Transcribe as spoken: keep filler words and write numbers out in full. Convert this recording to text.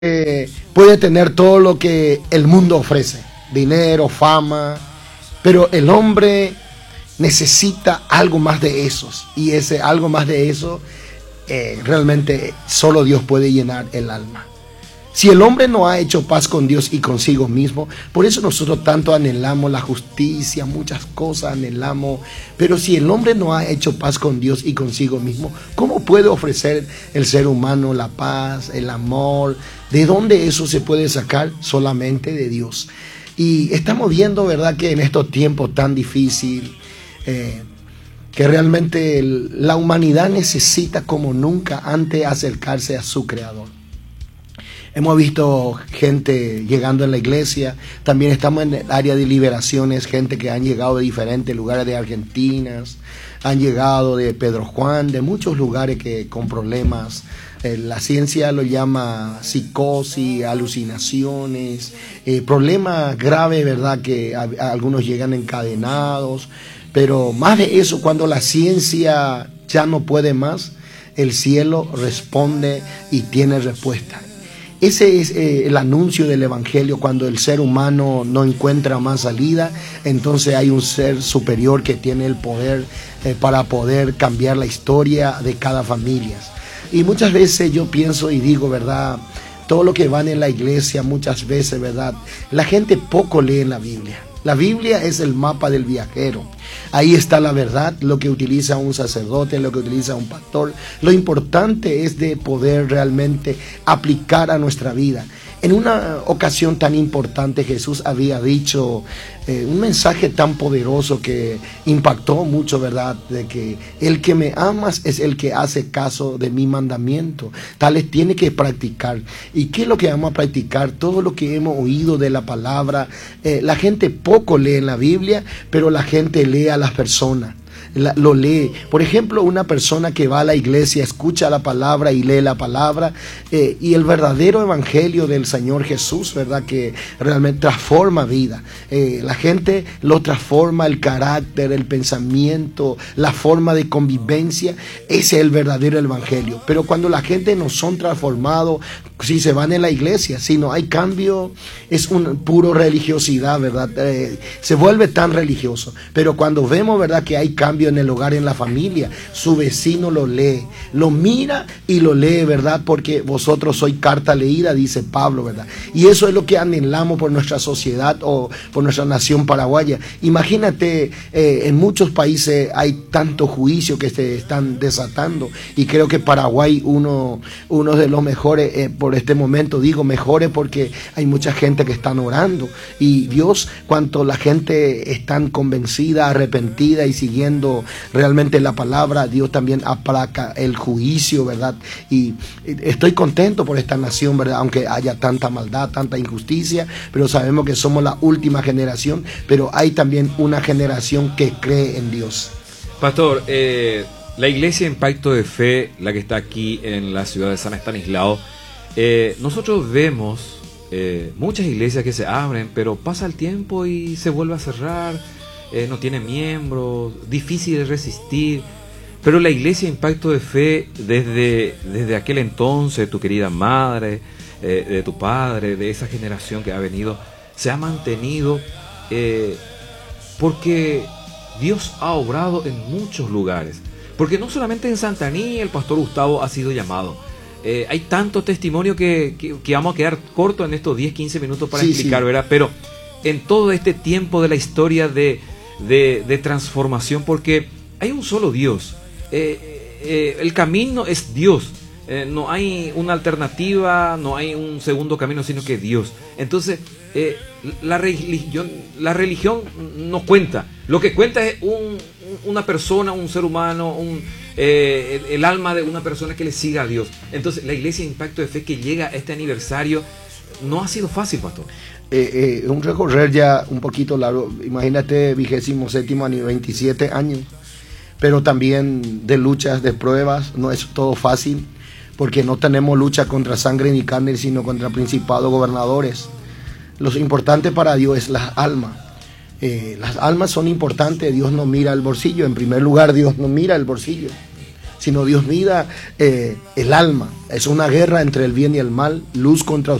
eh, puede tener todo lo que el mundo ofrece, dinero, fama, pero el hombre necesita algo más de esos, y ese algo más de eso eh, realmente solo Dios puede llenar el alma. Si el hombre no ha hecho paz con Dios y consigo mismo, por eso nosotros tanto anhelamos la justicia, muchas cosas anhelamos, pero si el hombre no ha hecho paz con Dios y consigo mismo, ¿cómo puede ofrecer el ser humano la paz, el amor? ¿De dónde eso se puede sacar? Solamente de Dios. Y estamos viendo, ¿verdad?, que en estos tiempos tan difíciles, eh, que realmente el, la humanidad necesita como nunca antes acercarse a su Creador. Hemos visto gente llegando en la iglesia, también estamos en el área de liberaciones, gente que han llegado de diferentes lugares de Argentina, han llegado de Pedro Juan, de muchos lugares que con problemas. Eh, la ciencia lo llama psicosis, alucinaciones, eh, problemas graves, ¿verdad?, que a, a algunos llegan encadenados, pero más de eso, cuando la ciencia ya no puede más, el cielo responde y tiene respuesta. Ese es eh, el anuncio del Evangelio. Cuando el ser humano no encuentra más salida, entonces hay un ser superior que tiene el poder eh, para poder cambiar la historia de cada familia. Y muchas veces yo pienso y digo, ¿verdad?, todo lo que van en la iglesia, muchas veces, ¿verdad?, la gente poco lee la Biblia. La Biblia es el mapa del viajero. Ahí está la verdad, lo que utiliza un sacerdote, lo que utiliza un pastor. Lo importante es de poder realmente aplicar a nuestra vida. En una ocasión tan importante, Jesús había dicho eh, un mensaje tan poderoso que impactó mucho, ¿verdad?, de que el que me amas es el que hace caso de mi mandamiento. Tales tiene que practicar. ¿Y qué es lo que vamos a practicar? Todo lo que hemos oído de la palabra. Eh, la gente poco lee en la Biblia, pero la gente lee a las personas. La, lo lee. Por ejemplo, una persona que va a la iglesia, escucha la palabra y lee la palabra, eh, y el verdadero evangelio del Señor Jesús, ¿verdad?, que realmente transforma vida. Eh, la gente lo transforma, el carácter, el pensamiento, la forma de convivencia. Ese es el verdadero evangelio. Pero cuando la gente no son transformados, si se van en la iglesia, si no hay cambio, es una puro religiosidad, ¿verdad? Eh, se vuelve tan religioso. Pero cuando vemos, ¿verdad?, que hay cambio en el hogar, en la familia, su vecino lo lee, lo mira y lo lee, ¿verdad?, porque vosotros sois carta leída, dice Pablo, ¿verdad? Y eso es lo que anhelamos por nuestra sociedad o por nuestra nación paraguaya. Imagínate, eh, en muchos países hay tanto juicio que se están desatando, y creo que Paraguay uno, uno de los mejores, eh, por este momento digo mejores, porque hay mucha gente que están orando, y Dios, cuanto la gente están convencida, arrepentida y siguiendo realmente la palabra, Dios también aplaca el juicio, ¿verdad? Y estoy contento por esta nación, ¿verdad?, aunque haya tanta maldad, tanta injusticia, pero sabemos que somos la última generación, pero hay también una generación que cree en Dios. Pastor, eh, la iglesia Impacto de Fe, la que está aquí en la ciudad de San Estanislao, eh, nosotros vemos eh, muchas iglesias que se abren, pero pasa el tiempo y se vuelve a cerrar. Eh, no tiene miembros, difícil de resistir, pero la iglesia Impacto de Fe, desde, desde aquel entonces, tu querida madre, eh, de tu padre, de esa generación que ha venido, se ha mantenido eh, porque Dios ha obrado en muchos lugares, porque no solamente en Santaní el pastor Gustavo ha sido llamado. Eh, hay tanto testimonio que, que, que vamos a quedar cortos en estos diez, quince minutos para sí, explicar, sí. ¿verdad? Pero en todo este tiempo de la historia de De, de transformación, porque hay un solo Dios, eh, eh, el camino es Dios, eh, no hay una alternativa, no hay un segundo camino, sino que Dios. Entonces eh, la religión la religión no cuenta, lo que cuenta es un, una persona, un ser humano, un, eh, el, el alma de una persona que le siga a Dios. Entonces la iglesia Impacto de Fe, que llega a este aniversario, no ha sido fácil, pastor. Eh, eh, un recorrer ya un poquito largo. Imagínate, vigésimo séptimo año, veintisiete años, pero también de luchas, de pruebas. No es todo fácil, porque no tenemos lucha contra sangre ni carne, sino contra principados, gobernadores. Lo importante para Dios es las almas. Eh, las almas son importantes. Dios no mira el bolsillo. En primer lugar, Dios no mira el bolsillo. sino Dios mira eh, el alma. Es una guerra entre el bien y el mal, luz contra